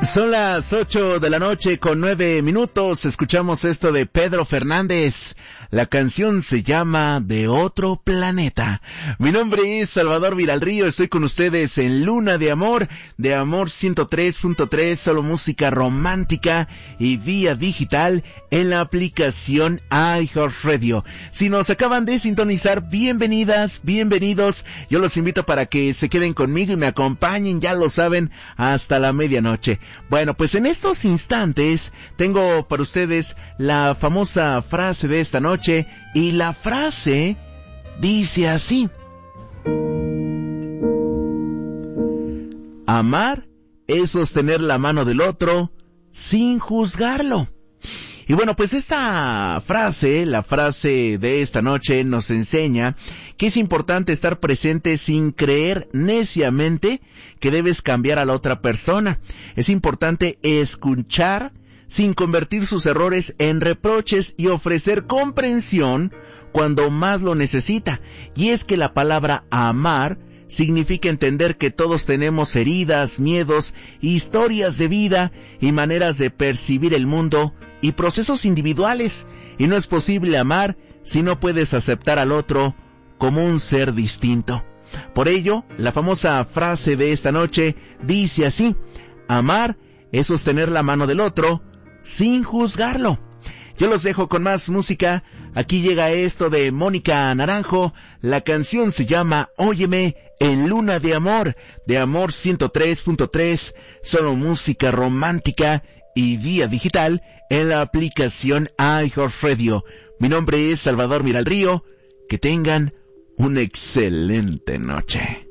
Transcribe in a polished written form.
Son las 8 de la noche con 9 minutos. Escuchamos esto de Pedro Fernández. La canción se llama De Otro Planeta. Mi nombre es Salvador Viralrío. Estoy con ustedes en Luna de Amor 103.3, solo música romántica y vía digital en la aplicación iHeartRadio. Si nos acaban de sintonizar, bienvenidas, bienvenidos. Yo los invito para que se queden conmigo y me acompañen, ya lo saben, hasta la medianoche. Bueno, pues en estos instantes tengo para ustedes la famosa frase de esta noche, y la frase dice así: amar es sostener la mano del otro sin juzgarlo. Y bueno, pues esta frase, la frase de esta noche, nos enseña que es importante estar presente sin creer neciamente que debes cambiar a la otra persona. Es importante escuchar sin convertir sus errores en reproches y ofrecer comprensión cuando más lo necesita. Y es que la palabra amar significa entender que todos tenemos heridas, miedos, historias de vida y maneras de percibir el mundo y procesos individuales, y no es posible amar si no puedes aceptar al otro como un ser distinto. Por ello, la famosa frase de esta noche dice así: amar es sostener la mano del otro sin juzgarlo. Yo los dejo con más música. Aquí llega esto de Mónica Naranjo. La canción se llama Óyeme en Luna de Amor 103.3, solo música romántica y vía digital en la aplicación iHeartRadio. Mi nombre es Salvador Viralrío. Que tengan una excelente noche.